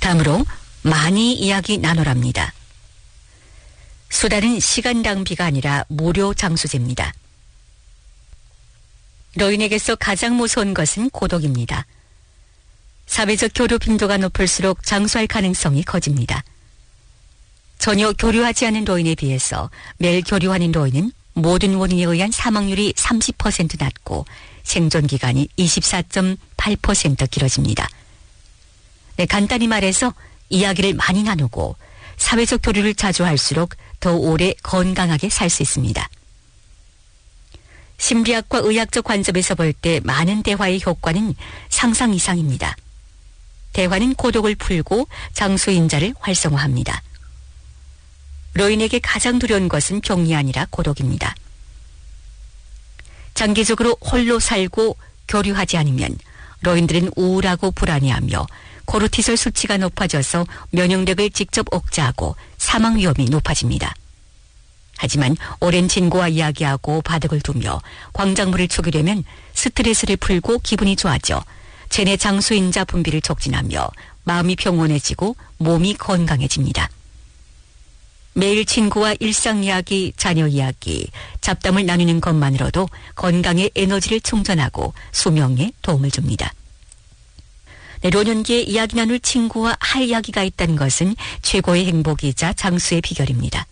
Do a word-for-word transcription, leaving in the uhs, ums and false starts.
다음으로 많이 이야기 나누랍니다. 수다는 시간 낭비가 아니라 무료 장수제입니다. 노인에게서 가장 무서운 것은 고독입니다. 사회적 교류 빈도가 높을수록 장수할 가능성이 커집니다. 전혀 교류하지 않은 노인에 비해서 매일 교류하는 노인은 모든 원인에 의한 사망률이 삼십 퍼센트 낮고 생존기간이 이십사 점 팔 퍼센트 길어집니다. 네, 간단히 말해서 이야기를 많이 나누고 사회적 교류를 자주 할수록 더 오래 건강하게 살 수 있습니다. 심리학과 의학적 관점에서 볼 때 많은 대화의 효과는 상상 이상입니다. 대화는 고독을 풀고 장수인자를 활성화합니다. 노인에게 가장 두려운 것은 병이 아니라 고독입니다. 장기적으로 홀로 살고 교류하지 않으면 노인들은 우울하고 불안해하며 코르티솔 수치가 높아져서 면역력을 직접 억제하고 사망 위험이 높아집니다. 하지만 오랜 친구와 이야기하고 바둑을 두며 광작물을 초기되면 스트레스를 풀고 기분이 좋아져 체내 장수인자 분비를 촉진하며 마음이 평온해지고 몸이 건강해집니다. 매일 친구와 일상 이야기, 자녀 이야기, 잡담을 나누는 것만으로도 건강에 에너지를 충전하고 수명에 도움을 줍니다. 네, 노년기에 이야기 나눌 친구와 할 이야기가 있다는 것은 최고의 행복이자 장수의 비결입니다.